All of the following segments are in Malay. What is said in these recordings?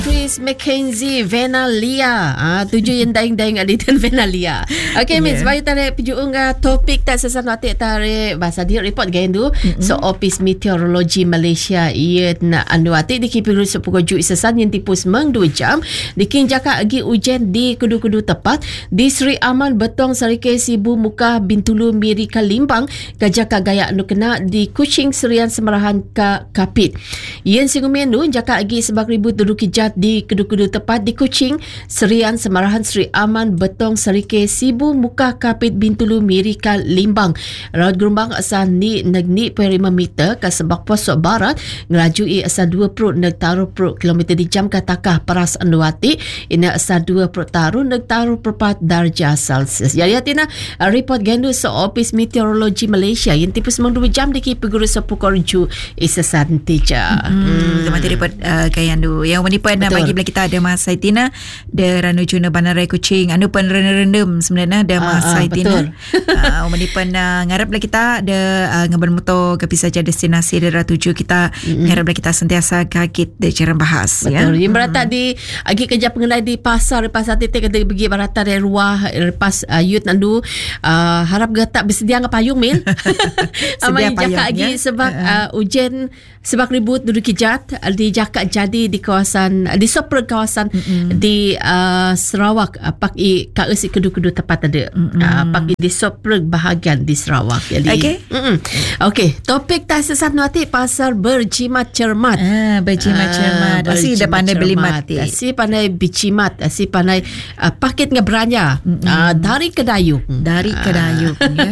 Chris Mackenzie Venalia. Tujuh yang daing-daing aditan Venalia. Okay, Miss, bayu tarik pijuung topik tak sesat notik tarik bahasa dia report gendu. So Office Meteorologi Malaysia ia nak anu atik di kipiru sepukul ju sesan yang tipus meng 2 jam. Dikin jaka agi ujian di kudu-kudu tepat di Sri Aman Betong Sarike Sibu Muka Bintulu Miri Kalimbang kajaka gaya anu kena di Kuching Serian Semarahan Kapit. Yen singumenu jaka agi sebab ribut duduk kijat di kudu-kudu tepat di Kuching Serian Semarahan Sri Aman Betong Sarike Sibu Muka Kapit Bintulu Miri Kalimbang. Raut gelombang asal ni nagni 5 meter ke sebab posok barat ngelajui asal 2 perut neg taruh perut kilometer di jam katakah paras anduati ina asal 2 perut taruh neg taruh perpat darjah Celsius. Jadi atina report gendu so Office Meteorologi Malaysia yang tipus meng 2 jam diki peguru sepukul ju isasan tija. Tempat report kayandu yang menipan bagi bila kita ada Mas Saitina de ranu juna Bandarai Kuching anu pun rendem sebenarnya ada Mas Saitina. Menipan ngarap bila kita ada ngaban motor ke saja destinasi daerah tuju kita ngarap bila kita sentiasa kaget de cara bahas. Betul. Yang berata di agi kerja pengendai di pasar titik kata pergi berata dari ruah lepas youth nandu harap gata bersedia ngapayung mil. Amai jaka agi sebab ujian sebab ribut duduk kijat di jaka jadi di kawasan di sopra kawasan di Sarawak pak i kaesi kedu-kedu tepat ada pak di sopra bahagian di Sarawak. Jadi okey, topik tak sesat nuati pasar berjimat cermat. Berjimat cermat. Asi dah pandai beli mati. Asi pandai bicimat, asi pandai paket ngebranya dari kedayung. Dari kedayung ya.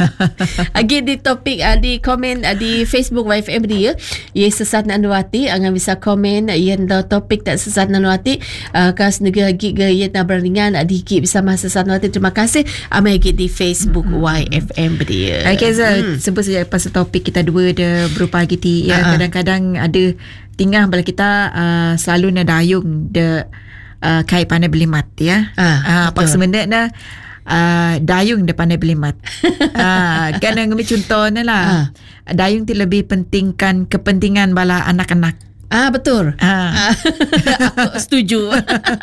Lagi di topik di komen di Facebook YFM dia, ye sesat nuati angan bisa komen yen topik tak sesat nuati kas negara gig ye nak berningan dikit bersama sesat nuati. Terima kasih amai gig di Facebook YFM dia. Okay, sebut saja pasal topik kita dua ada berupa gitu ya. Kadang-kadang ada tinggal bila kita selalu nak dayung de kai pandai belimat ya. Pak sebenarnya dayung de pandai belimat. Kan ngambil contohnya lah. Dayung tu lebih pentingkan kepentingan bala anak-anak. Betul. Aku setuju.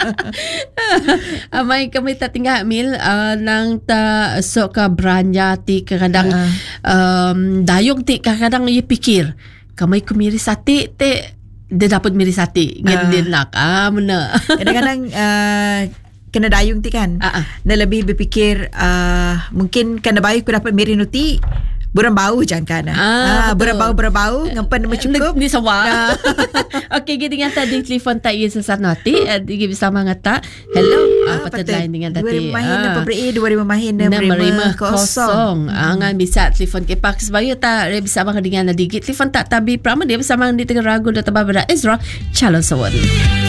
Amai kami tak tinggal mil nang ta sok ka branja ti kadang dayung ti kadang ye pikir kami kumiri sati te dia dapat miri sati ngan dia nak mana. Kadang-kadang kena dayung ti kan. Dia lebih berfikir mungkin kena bayu aku dapat miri nuti burang bau jangan burang bau ngampan mencukup ni sawa. Okey, gini ngata di telefon tak ia sesat nanti di bersama ngata hello patut lain dengan tadi 2005 mahin 550 angan bisa telefon ke pak sebaya tak bersama dengan digit telefon tak tabi prama dia bersama di tengah ragu dan tambah pada Ezra calon sawari.